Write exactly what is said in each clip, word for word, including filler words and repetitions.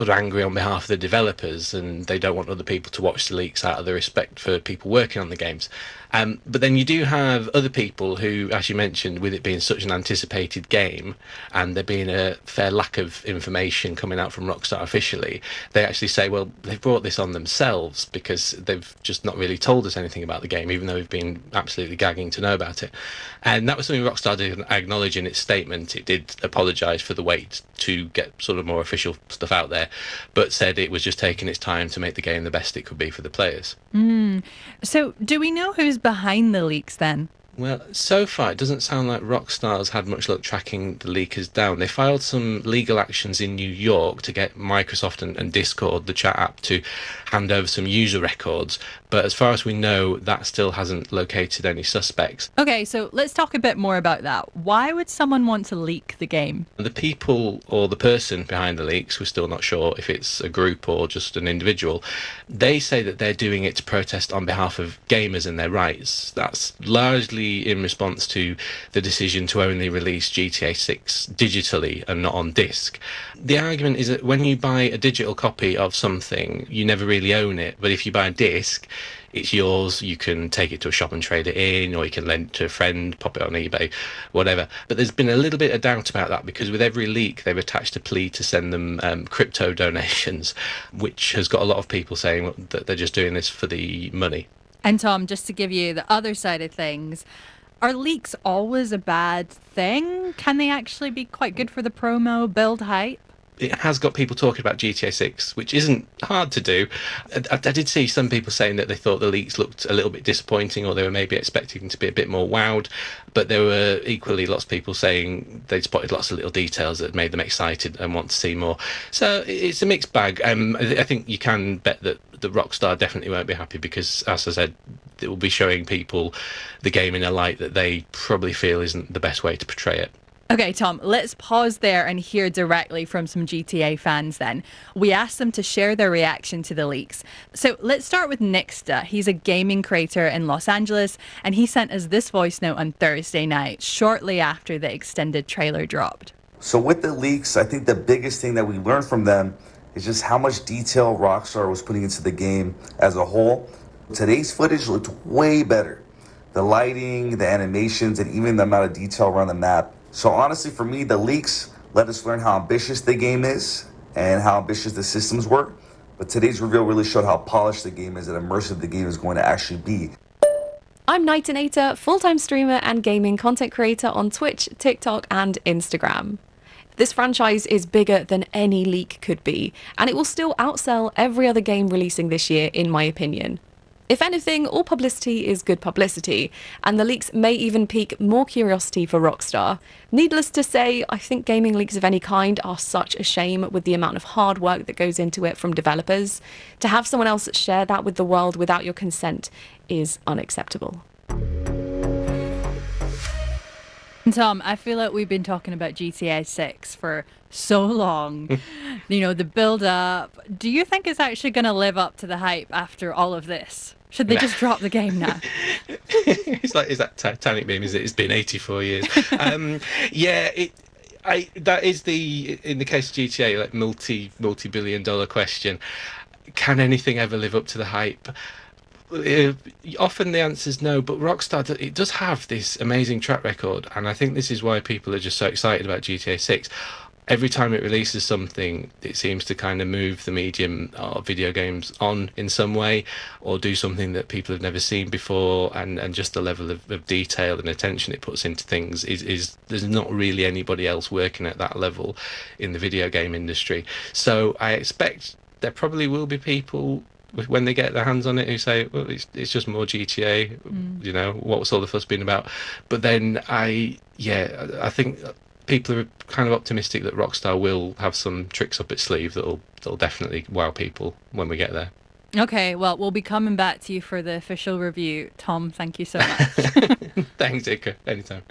sort of angry on behalf of the developers, and they don't want other people to watch the leaks out of the respect for people working on the games. Um, but then you do have other people who, as you mentioned, with it being such an anticipated game and there being a fair lack of information coming out from Rockstar officially, they actually say, well, they've brought this on themselves because they've just not really told us anything about the game, even though we've been absolutely gagging to know about it. And that was something Rockstar did acknowledge in its statement. It did apologise for the wait to get sort of more official stuff out there, but said it was just taking its time to make the game the best it could be for the players. Mm. So do we know who's behind the leaks then? Well, so far it doesn't sound like Rockstar's had much luck tracking the leakers down. They filed some legal actions in New York to get Microsoft and, and Discord, the chat app, to hand over some user records. But as far as we know, that still hasn't located any suspects. Okay, so let's talk a bit more about that. Why would someone want to leak the game? The people or the person behind the leaks, we're still not sure if it's a group or just an individual, they say that they're doing it to protest on behalf of gamers and their rights. That's largely in response to the decision to only release G T A six digitally and not on disc. The argument is that when you buy a digital copy of something, you never really own it, but if you buy a disc, it's yours. You can take it to a shop and trade it in, or you can lend it to a friend, pop it on eBay, whatever. But there's been a little bit of doubt about that because with every leak, they've attached a plea to send them um, crypto donations, which has got a lot of people saying that they're just doing this for the money. And Tom, just to give you the other side of things, are leaks always a bad thing? Can they actually be quite good for the promo, build hype? It has got people talking about G T A six, which isn't hard to do. I, I did see some people saying that they thought the leaks looked a little bit disappointing, or they were maybe expecting to be a bit more wowed. But there were equally lots of people saying they spotted lots of little details that made them excited and want to see more. So it's a mixed bag. Um, I think you can bet that the Rockstar definitely won't be happy because, as I said, it will be showing people the game in a light that they probably feel isn't the best way to portray it. Okay, Tom, let's pause there and hear directly from some G T A fans then. We asked them to share their reaction to the leaks. So let's start with Nixta. He's a gaming creator in Los Angeles, and he sent us this voice note on Thursday night, shortly after the extended trailer dropped. So with the leaks, I think the biggest thing that we learned from them is just how much detail Rockstar was putting into the game as a whole. Today's footage looked way better. The lighting, the animations, and even the amount of detail around the map. So honestly, for me, the leaks let us learn how ambitious the game is and how ambitious the systems were. But today's reveal really showed how polished the game is and immersive the game is going to actually be. I'm Nightinator, full-time streamer and gaming content creator on Twitch, TikTok, and Instagram. This franchise is bigger than any leak could be, and it will still outsell every other game releasing this year, in my opinion. If anything, all publicity is good publicity, and the leaks may even pique more curiosity for Rockstar. Needless to say, I think gaming leaks of any kind are such a shame with the amount of hard work that goes into it from developers. To have someone else share that with the world without your consent is unacceptable. Tom, I feel like we've been talking about G T A six for so long. You know, the build up. Do you think it's actually going to live up to the hype after all of this? Should they just drop the game now? It's like, is that Titanic meme? Is it? It's been eighty-four years. um, yeah, it. I that is the in the case of G T A, like multi multi billion dollar question. Can anything ever live up to the hype? Uh, often the answer is no, but Rockstar, it does have this amazing track record, and I think this is why people are just so excited about G T A six. Every time it releases something, it seems to kind of move the medium of video games on in some way, or do something that people have never seen before, and, and just the level of, of detail and attention it puts into things is, is there's not really anybody else working at that level in the video game industry. So I expect there probably will be people when they get their hands on it who say, well, it's, it's just more G T A, mm. you know, what's all the fuss been about? But then I, yeah, I think people are kind of optimistic that Rockstar will have some tricks up its sleeve that'll, that'll definitely wow people when we get there. Okay, well, we'll be coming back to you for the official review. Tom, thank you so much. Thanks, Ika. Anytime.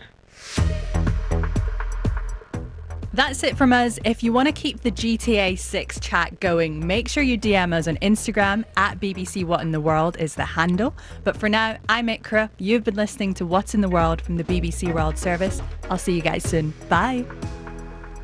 That's it from us. If you want to keep the G T A six chat going, make sure you D M us on Instagram at B B C What in the World is the handle. But for now, I'm Ikra. You've been listening to What's in the World from the B B C World Service. I'll see you guys soon. Bye.